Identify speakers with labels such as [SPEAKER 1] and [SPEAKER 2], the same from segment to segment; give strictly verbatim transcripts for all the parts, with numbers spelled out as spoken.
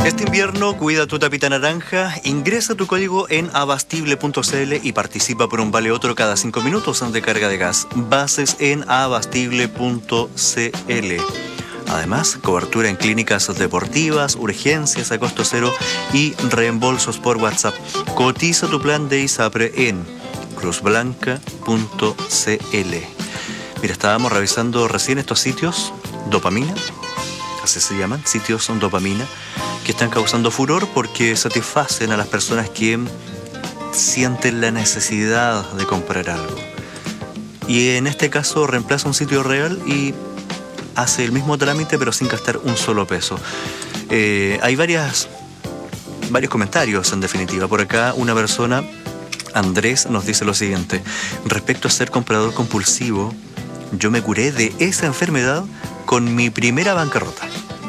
[SPEAKER 1] Este invierno cuida tu tapita naranja, ingresa tu código en abastible punto c l y participa por un vale otro cada cinco minutos de carga de gas. Bases en abastible punto c l. Además, cobertura en clínicas deportivas, urgencias a costo cero y reembolsos por WhatsApp. Cotiza tu plan de ISAPRE en cruz blanca punto c l. Mira, estábamos revisando recién estos sitios, dopamina, así se llaman, sitios son dopamina, que están causando furor porque satisfacen a las personas que sienten la necesidad de comprar algo. Y en este caso reemplaza un sitio real y hace el mismo trámite pero sin gastar un solo peso. Eh, hay varias, varios comentarios en definitiva. Por acá una persona, Andrés, nos dice lo siguiente: respecto a ser comprador compulsivo, yo me curé de esa enfermedad con mi primera bancarrota.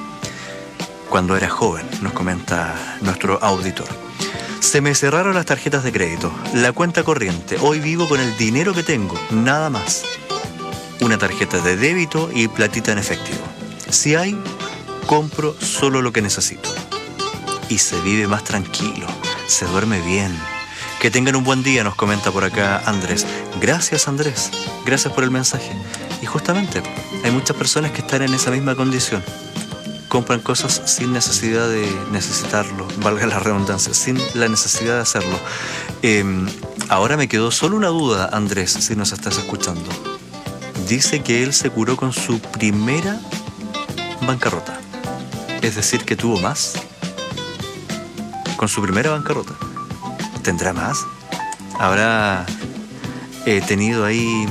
[SPEAKER 1] Cuando era joven, nos comenta nuestro auditor. Se me cerraron las tarjetas de crédito, la cuenta corriente. Hoy vivo con el dinero que tengo, nada más. Una tarjeta de débito y platita en efectivo. Si hay, compro solo lo que necesito. Y se vive más tranquilo, se duerme bien. Que tengan un buen día, nos comenta por acá Andrés. Gracias, Andrés, gracias por el mensaje. Y justamente, hay muchas personas que están en esa misma condición. Compran cosas sin necesidad de necesitarlo, valga la redundancia, sin la necesidad de hacerlo. Eh, ahora me quedó solo una duda, Andrés, si nos estás escuchando. Dice que él se curó con su primera bancarrota. Es decir, que tuvo más. Con su primera bancarrota. ¿Tendrá más? ¿Habrá eh, tenido ahí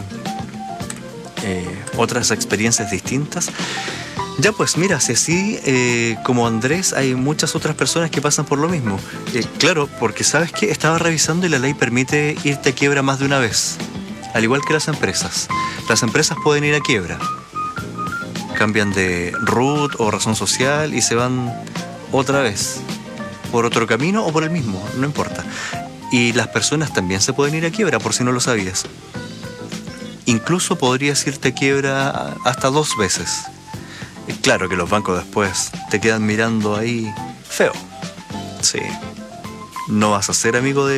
[SPEAKER 1] eh, otras experiencias distintas? Ya pues, mira, si así eh, como Andrés, hay muchas otras personas que pasan por lo mismo. Eh, claro, porque ¿sabes qué? Estaba revisando y la ley permite irte a quiebra más de una vez. Al igual que las empresas. Las empresas pueden ir a quiebra. Cambian de root o razón social y se van otra vez. Por otro camino o por el mismo, no importa. Y las personas también se pueden ir a quiebra, por si no lo sabías. Incluso podrías irte a quiebra hasta dos veces. Claro que los bancos después te quedan mirando ahí feo. Sí. No vas a ser amigo de